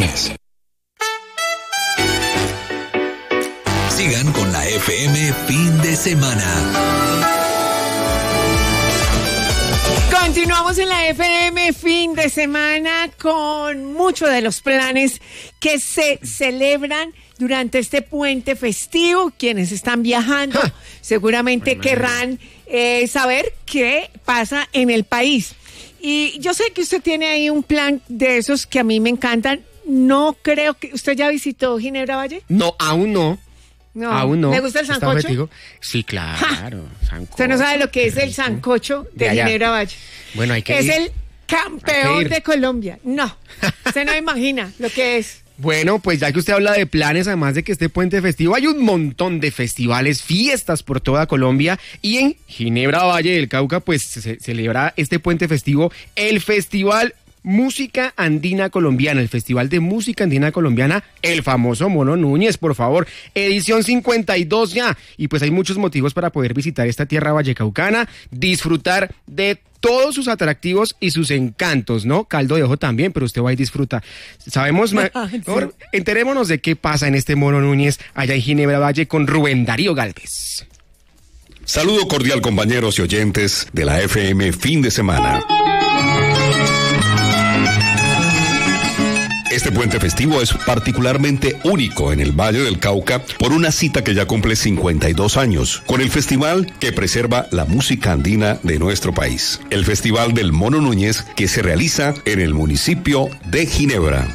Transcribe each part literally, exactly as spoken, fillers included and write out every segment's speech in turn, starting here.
Núñez. Sigan con la F M Fin de Semana. Continuamos en la F M Fin de Semana con muchos de los planes que se celebran durante este puente festivo. Quienes están viajando ¡Ja! seguramente bueno, querrán eh, saber qué pasa en el país. Y yo sé que usted tiene ahí un plan de esos que a mí me encantan. No creo que... ¿Usted ya visitó Ginebra Valle? No, aún no. No. Aún no. ¿Le gusta el sancocho? Sí, claro. Usted no sabe lo que es el sancocho de, de Ginebra Valle. Bueno, hay que Es ir. el campeón de Colombia. No, usted no imagina lo que es. Bueno, pues ya que usted habla de planes, además de que este puente festivo, hay un montón de festivales, fiestas por toda Colombia, y en Ginebra Valle del Cauca, pues se celebra este puente festivo, el Festival Música Andina Colombiana, el Festival de Música Andina Colombiana, el famoso Mono Núñez, por favor, edición cincuenta y dos ya, y pues hay muchos motivos para poder visitar esta tierra vallecaucana, disfrutar de todos sus atractivos y sus encantos, ¿no? Caldo de ojo también, pero usted va y disfruta. Sabemos, mejor, enterémonos de qué pasa en este Mono Núñez allá en Ginebra Valle con Rubén Darío Gálvez. Saludo cordial, compañeros y oyentes de la F M Fin de Semana. Este puente festivo es particularmente único en el Valle del Cauca por una cita que ya cumple cincuenta y dos años, con el festival que preserva la música andina de nuestro país. El Festival del Mono Núñez, que se realiza en el municipio de Ginebra.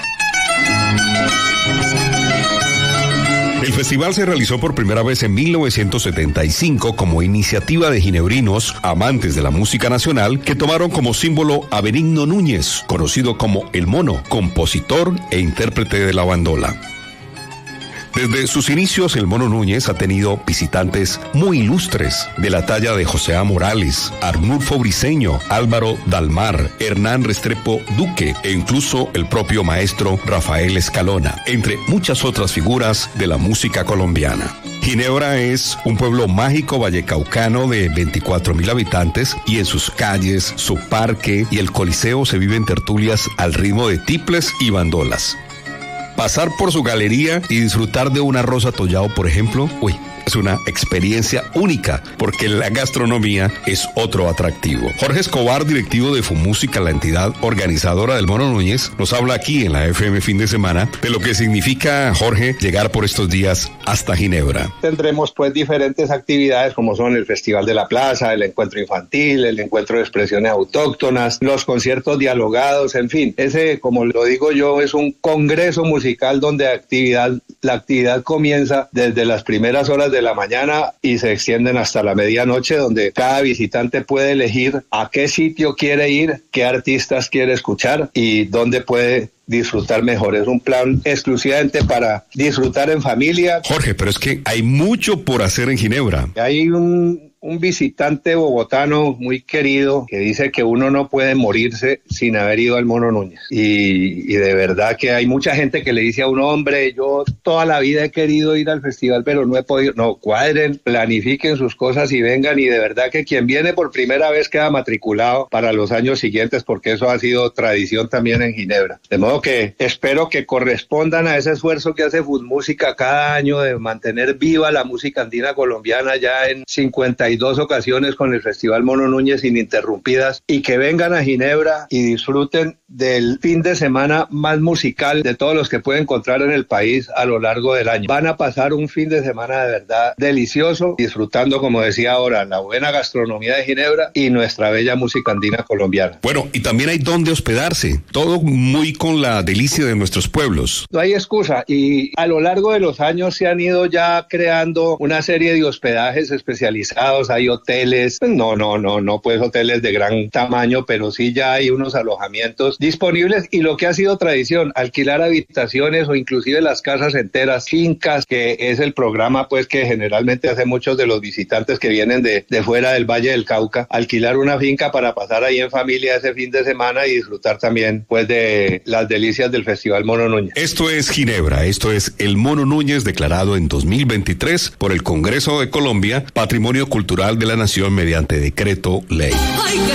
El festival se realizó por primera vez en mil novecientos setenta y cinco como iniciativa de ginebrinos amantes de la música nacional que tomaron como símbolo a Benigno Núñez, conocido como El Mono, compositor e intérprete de la bandola. Desde sus inicios, el Mono Núñez ha tenido visitantes muy ilustres, de la talla de José A. Morales, Arnulfo Briceño, Álvaro Dalmar, Hernán Restrepo Duque e incluso el propio maestro Rafael Escalona, entre muchas otras figuras de la música colombiana. Ginebra es un pueblo mágico vallecaucano de veinticuatro mil habitantes y en sus calles, su parque y el coliseo se viven tertulias al ritmo de tiples y bandolas. Pasar por su galería y disfrutar de un arroz atollado, por ejemplo, uy, es una experiencia única, porque la gastronomía es otro atractivo. Jorge Escobar, directivo de FUMúsica, la entidad organizadora del Mono Núñez, nos habla aquí en la F M Fin de Semana de lo que significa, Jorge, llegar por estos días hasta Ginebra. Tendremos pues diferentes actividades como son el Festival de la Plaza, el encuentro infantil, el encuentro de expresiones autóctonas, los conciertos dialogados, en fin. Ese, como lo digo yo, es un congreso musical donde actividad, la actividad comienza desde las primeras horas de la mañana y se extienden hasta la medianoche, donde cada visitante puede elegir a qué sitio quiere ir, qué artistas quiere escuchar y dónde puede disfrutar mejor. Es un plan exclusivamente para disfrutar en familia. Jorge, pero es que hay mucho por hacer en Ginebra. Hay un un visitante bogotano muy querido que dice que uno no puede morirse sin haber ido al Mono Núñez. Y, y de verdad que hay mucha gente que le dice a uno, hombre, yo toda la vida he querido ir al festival, pero no he podido. No, cuadren, planifiquen sus cosas y vengan. Y de verdad que quien viene por primera vez queda matriculado para los años siguientes, porque eso ha sido tradición también en Ginebra. De modo que espero que correspondan a ese esfuerzo que hace FUMúsica cada año de mantener viva la música andina colombiana ya en cincuenta y dos ocasiones con el Festival Mono Núñez ininterrumpidas, y que vengan a Ginebra y disfruten del fin de semana más musical de todos los que pueden encontrar en el país a lo largo del año. Van a pasar un fin de semana de verdad delicioso, disfrutando, como decía ahora, la buena gastronomía de Ginebra y nuestra bella música andina colombiana. Bueno, y también hay donde hospedarse, todo muy con la delicia de nuestros pueblos. No hay excusa, y a lo largo de los años se han ido ya creando una serie de hospedajes especializados. Hay hoteles, no, no, no, no pues hoteles de gran tamaño, pero sí ya hay unos alojamientos disponibles, y lo que ha sido tradición, alquilar habitaciones o inclusive las casas enteras, fincas, que es el programa pues que generalmente hace muchos de los visitantes que vienen de, de fuera del Valle del Cauca, alquilar una finca para pasar ahí en familia ese fin de semana y disfrutar también pues de las delicias del Festival Mono Núñez. Esto es Ginebra, esto es el Mono Núñez, declarado en dos mil veintitrés por el Congreso de Colombia Patrimonio Cultural de la Nación mediante decreto ley.